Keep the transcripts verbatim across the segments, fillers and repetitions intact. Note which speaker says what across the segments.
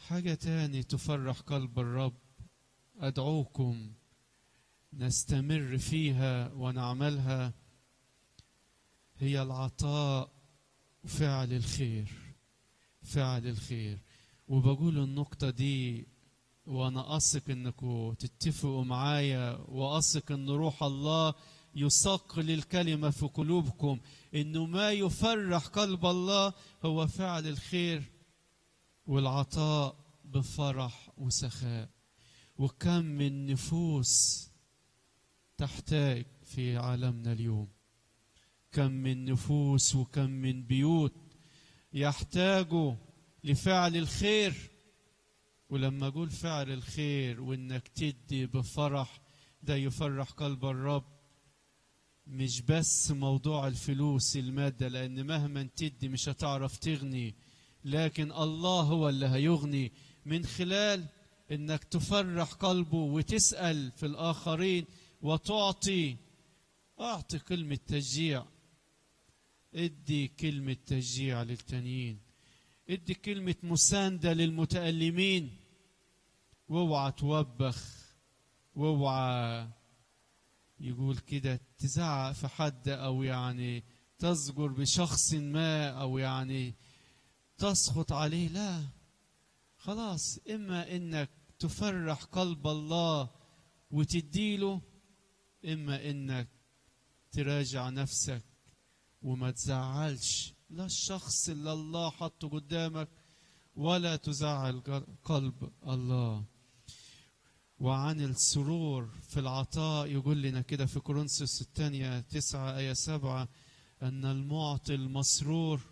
Speaker 1: حاجة تاني تفرح قلب الرب أدعوكم نستمر فيها ونعملها، هي العطاء وفعل الخير. فعل الخير. وبقول النقطة دي وأنا أثق إنكم تتفقوا معايا، وأثق إن روح الله يثقل الكلمة في قلوبكم، إنه ما يفرح قلب الله هو فعل الخير والعطاء بفرح وسخاء. وكم من نفوس تحتاج في عالمنا اليوم، كم من نفوس وكم من بيوت يحتاجوا لفعل الخير. ولما أقول فعل الخير وإنك تدي بفرح، ده يفرح قلب الرب. مش بس موضوع الفلوس المادة، لأن مهما تدي مش هتعرف تغني، لكن الله هو اللي هيغني من خلال إنك تفرح قلبه وتسأل في الآخرين وتعطي. أعطي كلمة تشجيع، ادي كلمة تشجيع للتانيين، ادي كلمة مساندة للمتألمين. واوعى توبخ، واوعى يقول كده تزعق في حد، او يعني تزجر بشخص ما، او يعني تسخط عليه. لا، خلاص، اما انك تفرح قلب الله وتديله، اما انك تراجع نفسك وما تزعلش لا الشخص اللي الله حطه قدامك، ولا تزعل قلب الله. وعن السرور في العطاء يقول لنا كده في كورنثوس الثانية تسعة آية سبعة أن المعطي المسرور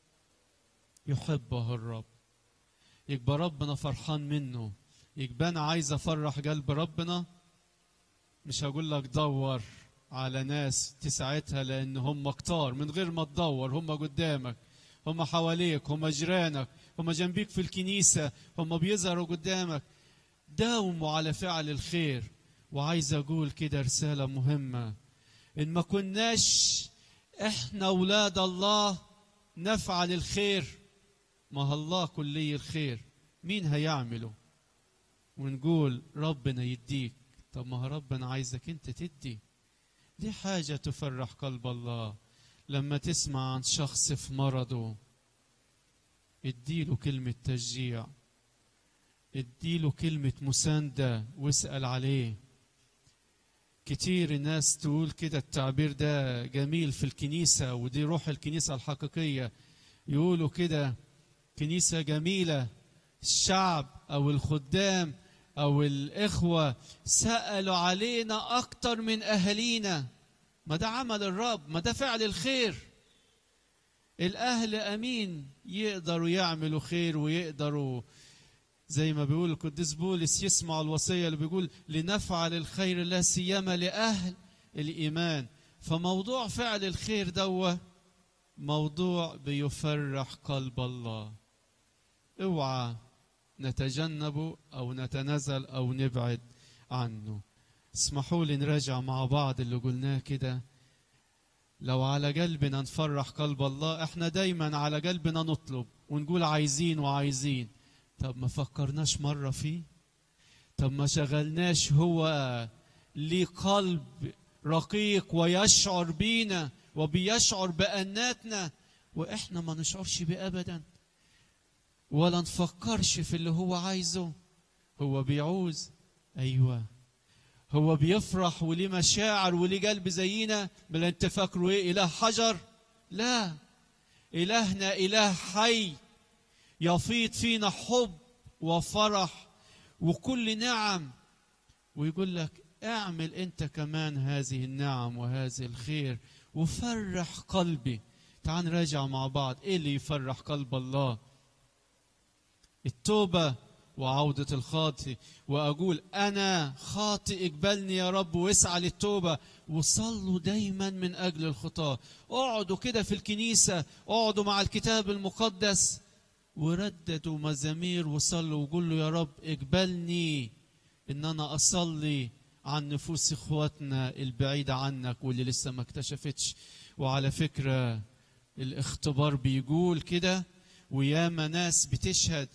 Speaker 1: يحبه الرب. يبقى ربنا فرحان منه. يبقى أنا عايز أفرح قلب ربنا. مش هقول لك دور على ناس تساعدها، لأن هم كتار من غير ما تدور، هم قدامك، هم حواليك، هم جيرانك، هم جنبيك في الكنيسة، هم بيظهروا قدامك. داوموا على فعل الخير. وعايز أقول كده رسالة مهمة، إن ما كناش إحنا أولاد الله نفعل الخير، ما الله كلي الخير، مين هيعمله؟ ونقول ربنا يديك. طب ما ربنا عايزك أنت تدي. دي حاجة تفرح قلب الله. لما تسمع عن شخص في مرضه، اديله كلمة تشجيع، اديله كلمة مساندة، واسأل عليه. كتير الناس تقول كده، التعبير ده جميل في الكنيسة، ودي روح الكنيسة الحقيقية. يقولوا كده كنيسة جميلة، الشعب أو الخدام أو الإخوة سألوا علينا أكتر من أهالينا. ما ده عمل الرب، ما ده فعل الخير. الأهل أمين يقدروا يعملوا خير، ويقدروا زي ما بيقول القديس بولس يسمع الوصية اللي بيقول لنفعل الخير لا سيما لأهل الإيمان. فموضوع فعل الخير دوه موضوع بيفرح قلب الله. اوعى نتجنبه أو نتنازل أو نبعد عنه. اسمحوا لي نراجع مع بعض اللي قلناه كده. لو على قلبنا نفرح قلب الله، احنا دايما على قلبنا نطلب ونقول عايزين وعايزين. طب ما فكرناش مرة فيه؟ طب ما شغلناش هو ليه قلب رقيق ويشعر بينا وبيشعر بأناتنا، وإحنا ما نشعرش بيه أبدا، ولا نفكرش في اللي هو عايزه. هو بيعوز، أيوة، هو بيفرح وليه مشاعر وليه قلب زينا. بل انت فاكروا ايه؟ إله حجر؟ لا، إلهنا إله حي يفيض فينا حب وفرح وكل نعم. ويقول لك اعمل انت كمان هذه النعم وهذه الخير وفرح قلبي. تعال نراجع مع بعض ايه اللي يفرح قلب الله. التوبة وعودة الخاطئ، وأقول أنا خاطئ اقبلني يا رب، واسعى للتوبة. وصلوا دايما من أجل الخطاة. اقعدوا كده في الكنيسة، اقعدوا مع الكتاب المقدس ورددوا مزامير وصلوا وقولوا يا رب اقبلني إن أنا أصلي عن نفوس إخواتنا البعيدة عنك واللي لسه ما اكتشفتش. وعلى فكرة الاختبار بيقول كده، وياما ناس بتشهد